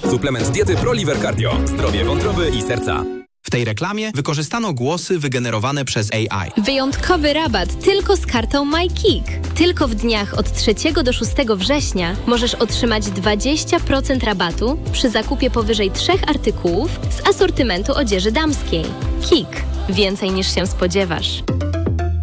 Suplement diety ProLiver Cardio. Zdrowie wątroby i serca. W tej reklamie wykorzystano głosy wygenerowane przez AI. Wyjątkowy rabat tylko z kartą MyKick. Tylko w dniach od 3 do 6 września możesz otrzymać 20% rabatu przy zakupie powyżej 3 artykułów z asortymentu odzieży damskiej. Kik. Więcej niż się spodziewasz.